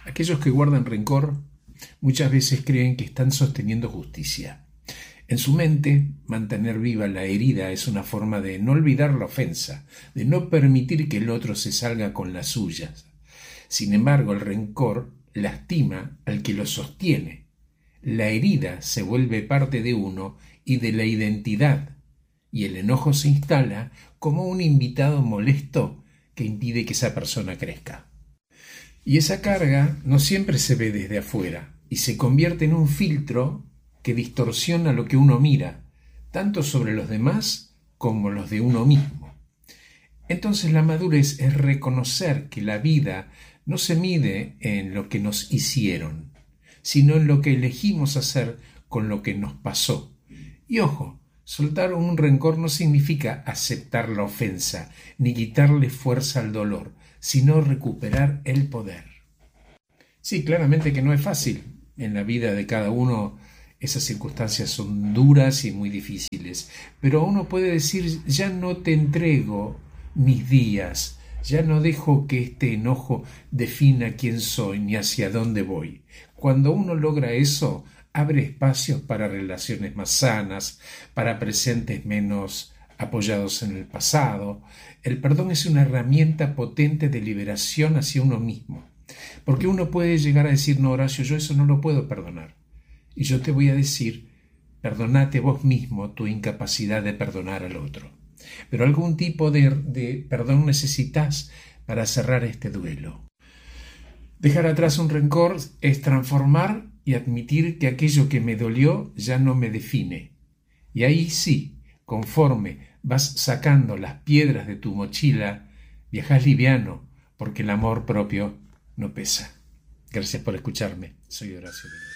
Aquellos que guardan rencor muchas veces creen que están sosteniendo justicia. En su mente, mantener viva la herida es una forma de no olvidar la ofensa, de no permitir que el otro se salga con las suyas. Sin embargo, el rencor lastima al que lo sostiene. La herida se vuelve parte de uno y de la identidad, y el enojo se instala como un invitado molesto que impide que esa persona crezca. Y esa carga no siempre se ve desde afuera y se convierte en un filtro que distorsiona lo que uno mira, tanto sobre los demás como los de uno mismo. Entonces la madurez es reconocer que la vida no se mide en lo que nos hicieron, sino en lo que elegimos hacer con lo que nos pasó. Y ojo, soltar un rencor no significa aceptar la ofensa, ni quitarle fuerza al dolor, sino recuperar el poder. Sí, claramente que no es fácil. En la vida de cada uno esas circunstancias son duras y muy difíciles, pero uno puede decir, ya no te entrego mis días, ya no dejo que este enojo defina quién soy ni hacia dónde voy. Cuando uno logra eso, abre espacios para relaciones más sanas, para presentes menos apoyados en el pasado. El perdón es una herramienta potente de liberación hacia uno mismo, porque uno puede llegar a decir, no, Horacio, yo eso no lo puedo perdonar. Y yo te voy a decir, perdonate vos mismo tu incapacidad de perdonar al otro. Pero algún tipo de perdón necesitas para cerrar este duelo. Dejar atrás un rencor es transformar y admitir que aquello que me dolió ya no me define. Y ahí sí, conforme vas sacando las piedras de tu mochila, viajas liviano, porque el amor propio no pesa. Gracias por escucharme. Soy Horacio.